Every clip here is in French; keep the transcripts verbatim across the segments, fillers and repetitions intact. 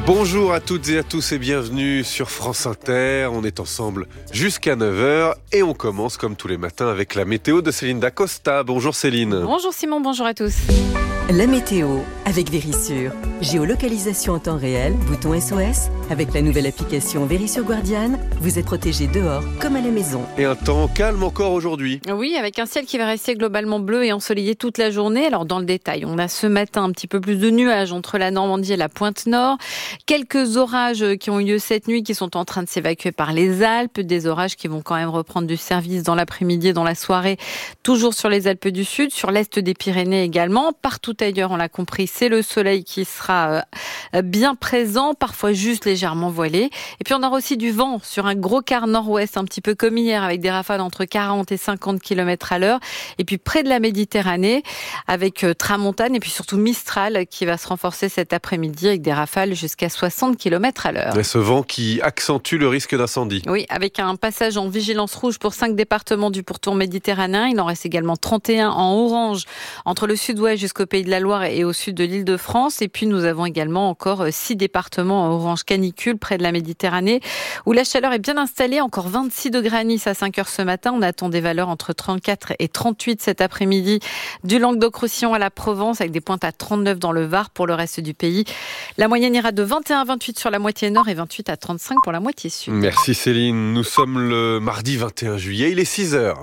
Bonjour à toutes et à tous et bienvenue sur France Inter. On est ensemble jusqu'à neuf heures et on commence comme tous les matins avec la météo de Céline Dacosta. Bonjour Céline. Bonjour Simon, bonjour à tous. La météo avec Verisure. Géolocalisation en temps réel, bouton S O S. Avec la nouvelle application Verisure Guardian, vous êtes protégé dehors comme à la maison. Et un temps calme encore aujourd'hui. Oui, avec un ciel qui va rester globalement bleu et ensoleillé toute la journée. Alors dans le détail, on a ce matin un petit peu plus de nuages entre la Normandie et la pointe nord. Quelques orages qui ont eu lieu cette nuit qui sont en train de s'évacuer par les Alpes. Des orages qui vont quand même reprendre du service dans l'après-midi et dans la soirée. Toujours sur les Alpes du Sud, sur l'est des Pyrénées également. Partout ailleurs, on l'a compris, c'est le soleil qui sera bien présent, parfois juste légèrement voilé. Et puis on aura aussi du vent sur un gros quart nord-ouest, un petit peu comme hier, avec des rafales entre quarante et cinquante kilomètres à l'heure. Et puis près de la Méditerranée, avec tramontane et puis surtout Mistral qui va se renforcer cet après-midi avec des rafales jusqu'à soixante kilomètres à l'heure. Et ce vent qui accentue le risque d'incendie. Oui, avec un passage en vigilance rouge pour cinq départements du pourtour méditerranéen. Il en reste également trente et un en orange entre le sud-ouest jusqu'au Pays de la Loire et au sud de l'Île-de-France. Et puis nous avons également encore six départements en orange canicule près de la Méditerranée où la chaleur est bien installée. Encore vingt-six degrés à Nice à cinq heures ce matin. On attend des valeurs entre trente-quatre et trente-huit cet après-midi du Languedoc-Roussillon à la Provence avec des pointes à trente-neuf dans le Var. Pour le reste du pays, la moyenne ira de vingt et un à vingt-huit sur la moitié nord et vingt-huit à trente-cinq pour la moitié sud. Merci Céline. Nous sommes le mardi vingt et un juillet. Il est six heures.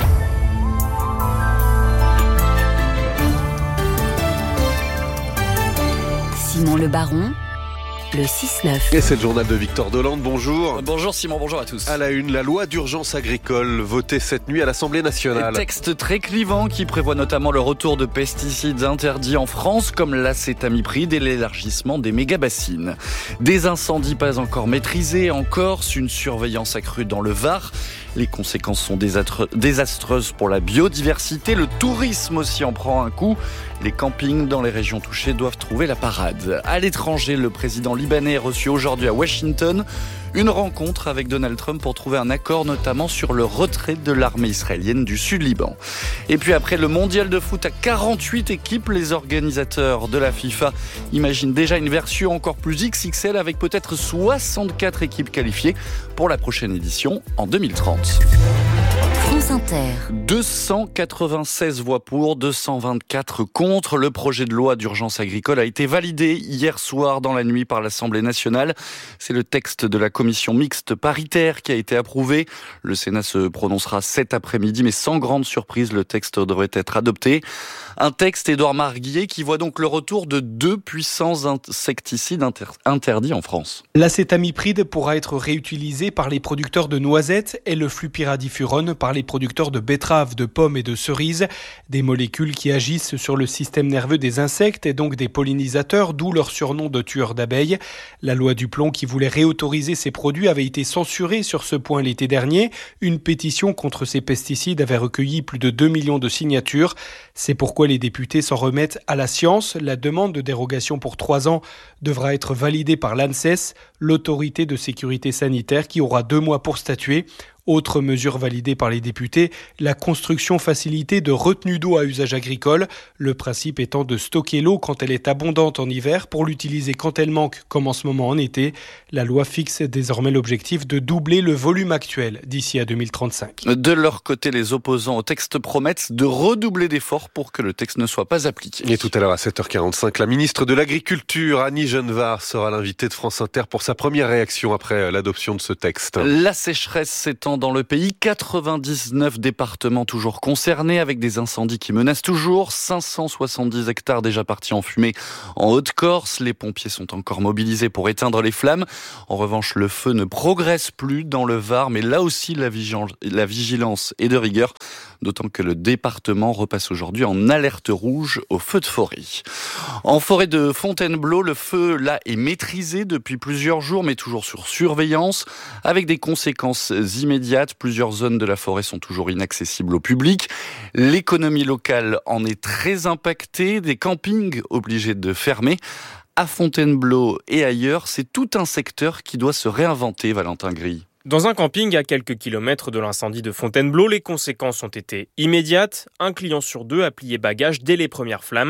Simon Le Baron, le six neuf. Et c'est le journal de Victor Dolande, bonjour. Bonjour Simon, bonjour à tous. À la une, la loi d'urgence agricole votée cette nuit à l'Assemblée nationale. Texte très clivant qui prévoit notamment le retour de pesticides interdits en France comme l'acétamipride et l'élargissement des méga-bassines. Des incendies pas encore maîtrisés en Corse, une surveillance accrue dans le Var. Les conséquences sont désastreuses pour la biodiversité. Le tourisme aussi en prend un coup. Les campings dans les régions touchées doivent trouver la parade. À l'étranger, le président libanais est reçu aujourd'hui à Washington. Une rencontre avec Donald Trump pour trouver un accord notamment sur le retrait de l'armée israélienne du Sud-Liban. Et puis après le mondial de foot à quarante-huit équipes, les organisateurs de la FIFA imaginent déjà une version encore plus X X L avec peut-être soixante-quatre équipes qualifiées pour la prochaine édition en deux mille trente. France Inter. deux cent quatre-vingt-seize voix pour, deux cent vingt-quatre contre. Le projet de loi d'urgence agricole a été validé hier soir dans la nuit par l'Assemblée nationale. C'est le texte de la commission mixte paritaire qui a été approuvé. Le Sénat se prononcera cet après-midi, mais sans grande surprise, le texte devrait être adopté. Un texte, Édouard Marguillet, qui voit donc le retour de deux puissants insecticides inter- interdits en France. L'acétamipride pourra être réutilisé par les producteurs de noisettes et le flupiradifurone par les producteurs de betteraves, de pommes et de cerises. Des molécules qui agissent sur le système nerveux des insectes et donc des pollinisateurs, d'où leur surnom de tueurs d'abeilles. La loi Duplon qui voulait réautoriser ces produits avait été censurée sur ce point l'été dernier. Une pétition contre ces pesticides avait recueilli plus de deux millions de signatures. C'est pourquoi les députés s'en remettent à la science. La demande de dérogation pour trois ans devra être validée par l'ANSES, l'autorité de sécurité sanitaire, qui aura deux mois pour statuer. Autre mesure validée par les députés, la construction facilitée de retenues d'eau à usage agricole. Le principe étant de stocker l'eau quand elle est abondante en hiver pour l'utiliser quand elle manque, comme en ce moment en été. La loi fixe désormais l'objectif de doubler le volume actuel d'ici à deux mille trente-cinq. De leur côté, les opposants au texte promettent de redoubler d'efforts pour que le texte ne soit pas appliqué. Et tout à l'heure à sept heures quarante-cinq, la ministre de l'Agriculture, Annie Genevard, sera l'invitée de France Inter pour sa première réaction après l'adoption de ce texte. La sécheresse s'étend dans le pays, quatre-vingt-dix-neuf départements toujours concernés avec des incendies qui menacent toujours, cinq cent soixante-dix hectares déjà partis en fumée en Haute-Corse. Les pompiers sont encore mobilisés pour éteindre les flammes. En revanche, le feu ne progresse plus dans le Var, mais là aussi la vigilance, la vigilance est de rigueur, d'autant que le département repasse aujourd'hui en alerte rouge au feu de forêt. En forêt de Fontainebleau, le feu là est maîtrisé depuis plusieurs jours, mais toujours sur surveillance, avec des conséquences immédiates. Plusieurs zones de la forêt sont toujours inaccessibles au public. L'économie locale en est très impactée, des campings obligés de fermer. À Fontainebleau et ailleurs, c'est tout un secteur qui doit se réinventer, Valentin Gris. Dans un camping à quelques kilomètres de l'incendie de Fontainebleau, les conséquences ont été immédiates. Un client sur deux a plié bagage dès les premières flammes.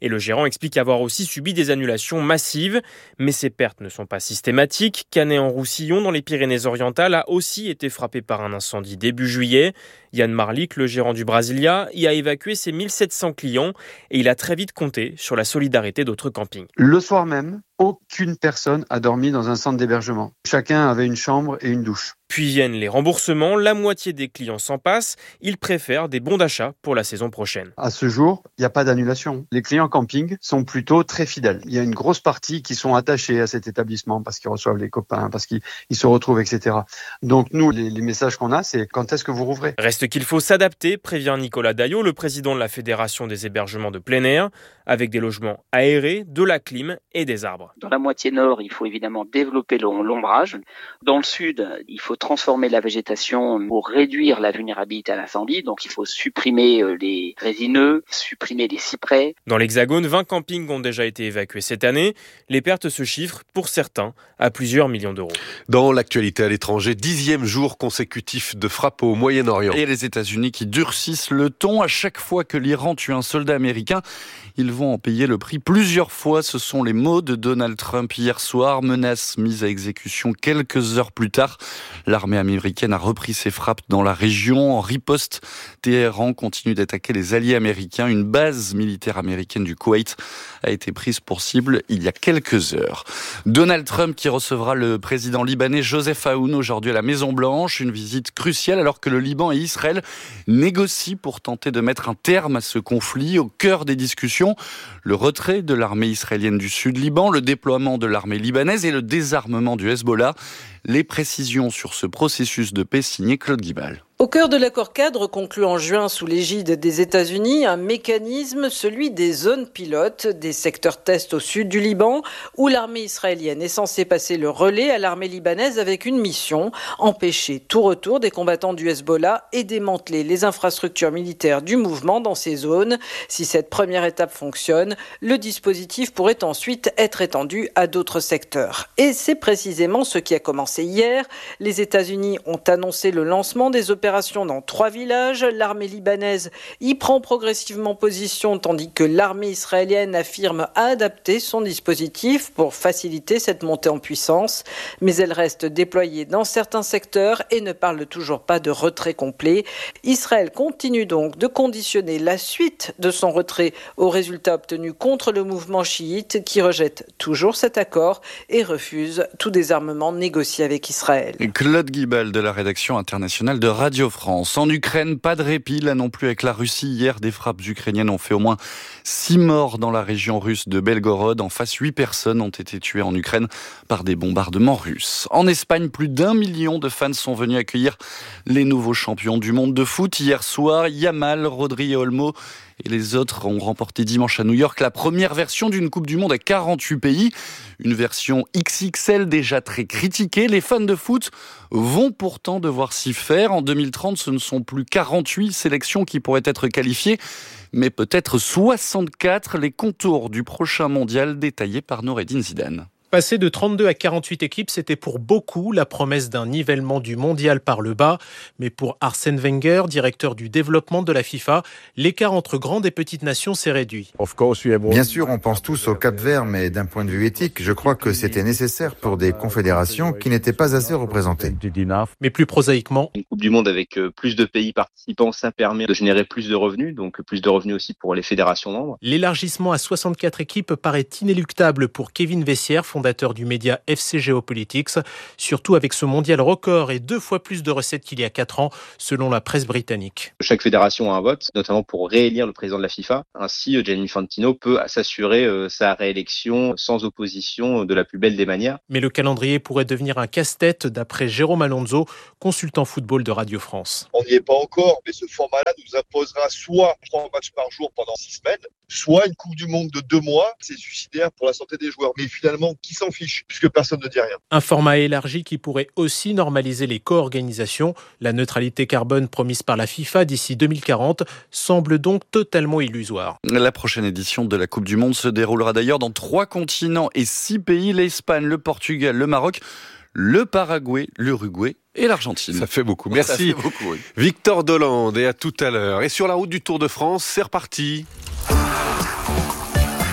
Et le gérant explique avoir aussi subi des annulations massives. Mais ces pertes ne sont pas systématiques. Canet-en-Roussillon, dans les Pyrénées-Orientales, a aussi été frappé par un incendie début juillet. Yann Marlik, le gérant du Brasilia, y a évacué ses mille sept cents clients et il a très vite compté sur la solidarité d'autres campings. Le soir même, aucune personne a dormi dans un centre d'hébergement. Chacun avait une chambre et une douche. Puis viennent les remboursements, la moitié des clients s'en passent, ils préfèrent des bons d'achat pour la saison prochaine. À ce jour, il n'y a pas d'annulation. Les clients camping sont plutôt très fidèles. Il y a une grosse partie qui sont attachés à cet établissement parce qu'ils reçoivent les copains, parce qu'ils ils se retrouvent, et cetera. Donc nous, les, les messages qu'on a, c'est quand est-ce que vous rouvrez ? Reste qu'il faut s'adapter, prévient Nicolas Daillot, le président de la Fédération des hébergements de plein air, avec des logements aérés, de la clim et des arbres. Dans la moitié nord, il faut évidemment développer l'ombrage. Dans le sud, il faut transformer la végétation pour réduire la vulnérabilité à l'incendie. Donc il faut supprimer les résineux, supprimer les cyprès. Dans l'Hexagone, vingt campings ont déjà été évacués cette année. Les pertes se chiffrent, pour certains, à plusieurs millions d'euros. Dans l'actualité à l'étranger, dixième jour consécutif de frappe au Moyen-Orient. Et les États-Unis qui durcissent le ton. À chaque fois que l'Iran tue un soldat américain, ils vont en payer le prix plusieurs fois. Ce sont les mots de Donald Trump hier soir. Menace mise à exécution quelques heures plus tard. L'armée américaine a repris ses frappes dans la région. En riposte, Téhéran continue d'attaquer les alliés américains. Une base militaire américaine du Koweït a été prise pour cible il y a quelques heures. Donald Trump qui recevra le président libanais Joseph Aoun aujourd'hui à la Maison-Blanche. Une visite cruciale alors que le Liban et Israël négocient pour tenter de mettre un terme à ce conflit. Au cœur des discussions, le retrait de l'armée israélienne du Sud-Liban, le déploiement de l'armée libanaise et le désarmement du Hezbollah. Les précisions sur ce processus de paix signé Claude Guibal. Au cœur de l'accord cadre conclu en juin sous l'égide des États-Unis, un mécanisme, celui des zones pilotes, des secteurs tests au sud du Liban, où l'armée israélienne est censée passer le relais à l'armée libanaise avec une mission, empêcher tout retour des combattants du Hezbollah et démanteler les infrastructures militaires du mouvement dans ces zones. Si cette première étape fonctionne, le dispositif pourrait ensuite être étendu à d'autres secteurs. Et c'est précisément ce qui a commencé hier. Les États-Unis ont annoncé le lancement des opérations dans trois villages. L'armée libanaise y prend progressivement position, tandis que l'armée israélienne affirme adapter son dispositif pour faciliter cette montée en puissance. Mais elle reste déployée dans certains secteurs et ne parle toujours pas de retrait complet. Israël continue donc de conditionner la suite de son retrait aux résultats obtenus contre le mouvement chiite qui rejette toujours cet accord et refuse tout désarmement négocié avec Israël. Claude Guibal de la rédaction internationale de Radio France. En Ukraine, pas de répit, là non plus avec la Russie. Hier, des frappes ukrainiennes ont fait au moins six morts dans la région russe de Belgorod. En face, huit personnes ont été tuées en Ukraine par des bombardements russes. En Espagne, plus d'un million de fans sont venus accueillir les nouveaux champions du monde de foot. Hier soir, Yamal, Rodri et Olmo et les autres ont remporté dimanche à New York la première version d'une Coupe du Monde à quarante-huit pays. Une version X X L déjà très critiquée. Les fans de foot vont pourtant devoir s'y faire. En deux mille trente, ce ne sont plus quarante-huit sélections qui pourraient être qualifiées, mais peut-être soixante-quatre. Les contours du prochain mondial détaillés par Noureddine Zidane. Passer de trente-deux à quarante-huit équipes, c'était pour beaucoup la promesse d'un nivellement du mondial par le bas. Mais pour Arsène Wenger, directeur du développement de la FIFA, l'écart entre grandes et petites nations s'est réduit. Bien sûr, on pense tous au Cap-Vert, mais d'un point de vue éthique, je crois que c'était nécessaire pour des confédérations qui n'étaient pas assez représentées. Mais plus prosaïquement, une Coupe du Monde avec plus de pays participants, ça permet de générer plus de revenus, donc plus de revenus aussi pour les fédérations membres. L'élargissement à soixante-quatre équipes paraît inéluctable pour Kevin Vessière, fondateur du média F C Geopolitics, surtout avec ce mondial record et deux fois plus de recettes qu'il y a quatre ans, selon la presse britannique. Chaque fédération a un vote, notamment pour réélire le président de la FIFA. Ainsi, Gianni Infantino peut s'assurer sa réélection sans opposition de la plus belle des manières. Mais le calendrier pourrait devenir un casse-tête, d'après Jérôme Alonso, consultant football de Radio France. On n'y est pas encore, mais ce format-là nous imposera soit trois matchs par jour pendant six semaines, soit une Coupe du Monde de deux mois. C'est suicidaire pour la santé des joueurs. Mais finalement, qui s'en fiche, puisque personne ne dit rien. Un format élargi qui pourrait aussi normaliser les co-organisations. La neutralité carbone promise par la FIFA d'ici deux mille quarante semble donc totalement illusoire. La prochaine édition de la Coupe du Monde se déroulera d'ailleurs dans trois continents et six pays, l'Espagne, le Portugal, le Maroc, le Paraguay, l'Uruguay et l'Argentine. Ça fait beaucoup. Merci. Ça fait beaucoup, oui. Victor Dolande, et à tout à l'heure. Et sur la route du Tour de France, c'est reparti.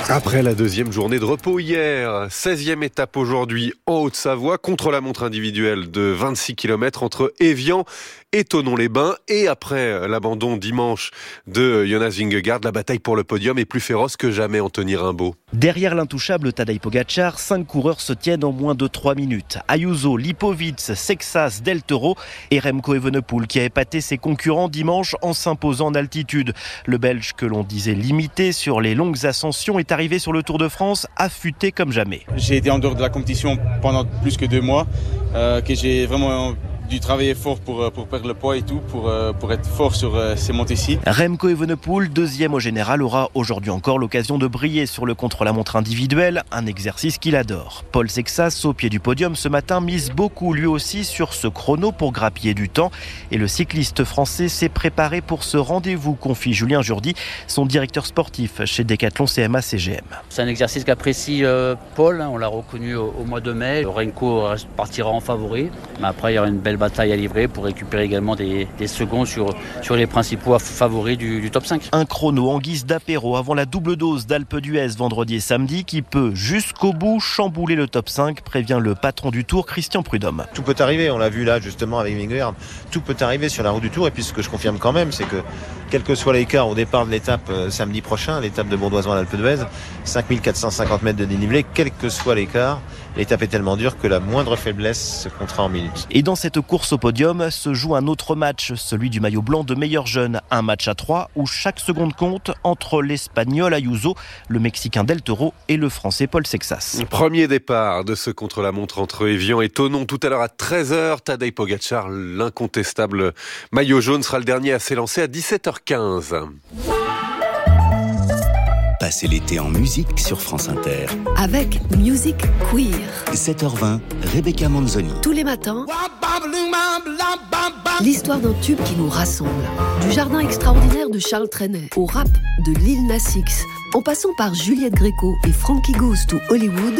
Après la deuxième journée de repos hier, seizième étape aujourd'hui en Haute-Savoie, contre-la-montre individuelle de vingt-six kilomètres entre Évian et Thonon-les-Bains. Et après l'abandon dimanche de Jonas Vingegaard, la bataille pour le podium est plus féroce que jamais, Anthony Rimbaud. Derrière l'intouchable Tadej Pogacar, cinq coureurs se tiennent en moins de trois minutes. Ayuso, Lipovic, Sexas, Del Toro et Remco Evenepoel qui a épaté ses concurrents dimanche en s'imposant en altitude. Le Belge que l'on disait limité sur les longues ascensions est arrivé sur le Tour de France affûté comme jamais. J'ai été en dehors de la compétition pendant plus que deux mois, euh, que j'ai vraiment dû travailler fort pour, pour perdre le poids et tout, pour, pour être fort sur ces montées-ci. Remco Evenepoel, deuxième au général, aura aujourd'hui encore l'occasion de briller sur le contre-la-montre individuel, un exercice qu'il adore. Paul Sexas, au pied du podium ce matin, mise beaucoup lui aussi sur ce chrono pour grappiller du temps. Et le cycliste français s'est préparé pour ce rendez-vous, confie Julien Jourdi, son directeur sportif chez Decathlon C M A C G M. C'est un exercice qu'apprécie euh, Paul, on l'a reconnu au, au mois de mai. Remco partira en favori, mais après il y aura une belle bataille à livrer pour récupérer également des, des secondes sur, sur les principaux favoris du, du top cinq. Un chrono en guise d'apéro avant la double dose d'Alpe d'Huez vendredi et samedi qui peut jusqu'au bout chambouler le top cinq, prévient le patron du Tour, Christian Prudhomme. Tout peut arriver, on l'a vu là justement avec Vingegaard, tout peut arriver sur la route du Tour, et puis ce que je confirme quand même, c'est que quel que soit l'écart au départ de l'étape euh, samedi prochain, l'étape de Bourdoisan à l'Alpe d'Huez, cinq mille quatre cent cinquante mètres de dénivelé, quel que soit l'écart, l'étape est tellement dure que la moindre faiblesse se comptera en minutes. Et dans cette course au podium se joue un autre match, celui du maillot blanc de meilleur jeune. Un match à trois où chaque seconde compte entre l'Espagnol Ayuso, le Mexicain Del Toro et le Français Paul Sexas. Premier départ de ce contre-la-montre entre Évian et Thonon tout à l'heure à treize heures. Tadej Pogacar, l'incontestable maillot jaune, sera le dernier à s'élancer à dix-sept heures quinze. Passez l'été en musique sur France Inter. Avec Music Queer. sept heures vingt, Rebecca Manzoni. Tous les matins, l'histoire d'un tube qui nous rassemble. Du jardin extraordinaire de Charles Trenet au rap de Lil Nas X, en passant par Juliette Gréco et Frankie Goes to Hollywood.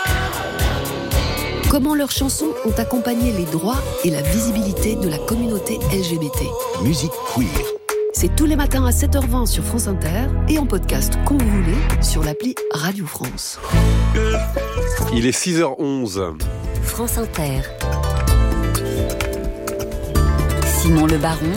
Comment leurs chansons ont accompagné les droits et la visibilité de la communauté L G B T. Musique Queer. C'est tous les matins à sept heures vingt sur France Inter et en podcast quand vous voulez sur l'appli Radio France. Il est six heures onze. France Inter. Simon Le Baron.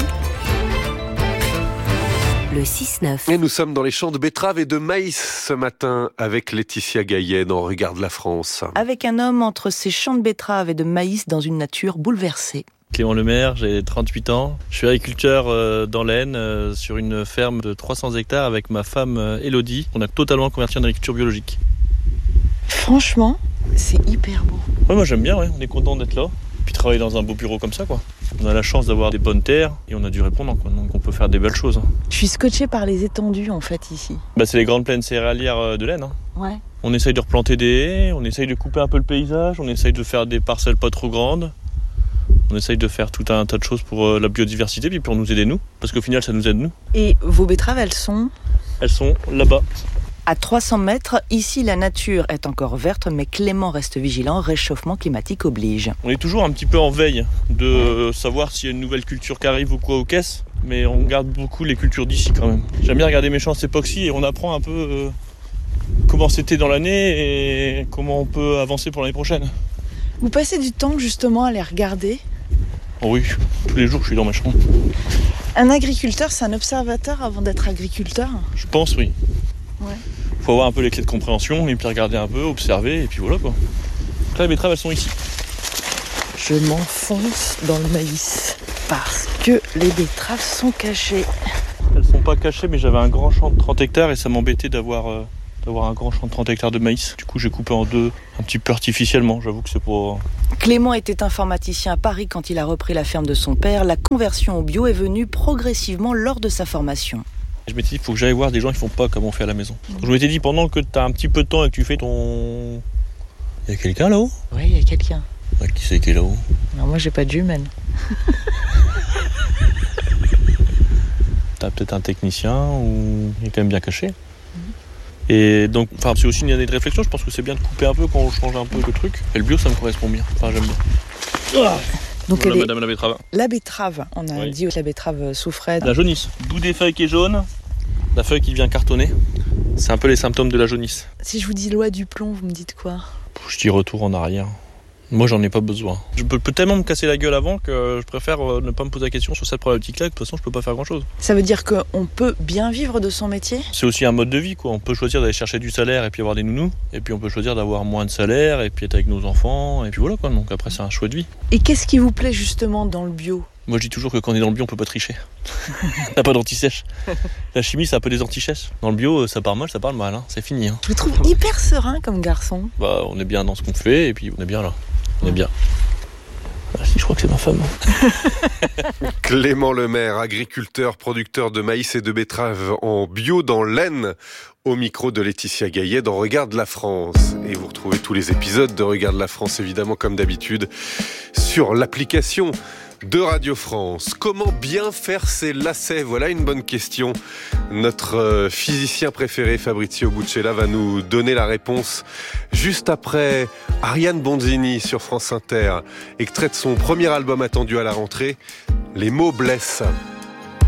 Le six neuf. Et nous sommes dans les champs de betteraves et de maïs ce matin avec Laetitia Gaillet dans Regarde la France. Avec un homme entre ses champs de betteraves et de maïs dans une nature bouleversée. Clément Lemaire, j'ai trente-huit ans. Je suis agriculteur dans l'Aisne, sur une ferme de trois cents hectares avec ma femme Elodie. On a totalement converti en agriculture biologique. Franchement, c'est hyper beau. Ouais, moi j'aime bien, ouais. On est content d'être là. Puis travailler dans un beau bureau comme ça, quoi. On a la chance d'avoir des bonnes terres et on a du répondant, quoi. Donc on peut faire des belles choses. Je suis scotché par les étendues en fait ici. Bah, c'est les grandes plaines céréalières de l'Aisne. Hein. Ouais. On essaye de replanter des haies, on essaye de couper un peu le paysage, on essaye de faire des parcelles pas trop grandes. On essaye de faire tout un tas de choses pour la biodiversité, puis pour nous aider nous, parce qu'au final ça nous aide nous. Et vos betteraves, elles sont ? Elles sont là-bas. À trois cents mètres, ici la nature est encore verte, mais Clément reste vigilant, réchauffement climatique oblige. On est toujours un petit peu en veille de savoir s'il y a une nouvelle culture qui arrive ou quoi aux caisses, mais on garde beaucoup les cultures d'ici quand même. J'aime bien regarder mes champs époxy et on apprend un peu euh, comment c'était dans l'année et comment on peut avancer pour l'année prochaine. Vous passez du temps justement à les regarder ? Oh oui, tous les jours je suis dans mes champs. Un agriculteur, c'est un observateur avant d'être agriculteur ? Je pense, oui. Ouais. Faut avoir un peu les clés de compréhension et puis regarder un peu, observer et puis voilà quoi. Donc là les betteraves elles sont ici. Je m'enfonce dans le maïs parce que les betteraves sont cachées. Elles sont pas cachées mais j'avais un grand champ de trente hectares et ça m'embêtait d'avoir... Euh... d'avoir un grand champ de trente hectares de maïs. Du coup, j'ai coupé en deux, un petit peu artificiellement. J'avoue que c'est pour... Clément était informaticien à Paris quand il a repris la ferme de son père. La conversion au bio est venue progressivement lors de sa formation. Je m'étais dit, il faut que j'aille voir des gens qui font pas comme on fait à la maison. Mmh. Je m'étais dit, pendant que tu as un petit peu de temps et que tu fais ton... Il y a quelqu'un là-haut ? Oui, il y a quelqu'un. Ouais, qui c'est qui est là-haut ? Alors moi, j'ai pas de jumelle. T'as peut-être un technicien ou il est quand même bien caché. Et donc, enfin, c'est aussi une année de réflexion. Je pense que c'est bien de couper un peu quand on change un peu le truc. Et le bio, ça me correspond bien. Enfin, j'aime bien. Ah donc, voilà, est... madame la betterave. La betterave, on a oui. dit que la betterave souffrait. La jaunisse. Bout des feuilles qui est jaune. La feuille qui devient cartonnée. C'est un peu les symptômes de la jaunisse. Si je vous dis loi du plomb, vous me dites quoi ? Je dis retour en arrière. Moi, j'en ai pas besoin. Je peux, peux tellement me casser la gueule avant que je préfère ne pas me poser la question sur cette problématique-là. De toute façon, je peux pas faire grand-chose. Ça veut dire qu'on peut bien vivre de son métier ? C'est aussi un mode de vie, quoi. On peut choisir d'aller chercher du salaire et puis avoir des nounous. Et puis on peut choisir d'avoir moins de salaire et puis être avec nos enfants. Et puis voilà, quoi. Donc après, c'est un choix de vie. Et qu'est-ce qui vous plaît justement dans le bio ? Moi, je dis toujours que quand on est dans le bio, on peut pas tricher. On n'a pas d'anti-sèche. La chimie, c'est un peu des anti-sèches. Dans le bio, ça part mal, ça part mal. Hein. C'est fini. Hein. Je vous trouve hyper serein comme garçon. Bah, on est bien dans ce qu'on fait et puis on est bien là. On est bien. Ah, si, je crois que c'est ma femme. Clément Lemaire, agriculteur, producteur de maïs et de betteraves en bio dans l'Aisne, au micro de Laetitia Gaillet dans Regarde la France. Et vous retrouvez tous les épisodes de Regarde la France, évidemment, comme d'habitude, sur l'application de Radio France. Comment bien faire ses lacets ? Voilà une bonne question. Notre euh, physicien préféré, Fabrizio Buccella, va nous donner la réponse juste après Ariane Bonzini sur France Inter, extrait de son premier album attendu à la rentrée, Les mots blessent.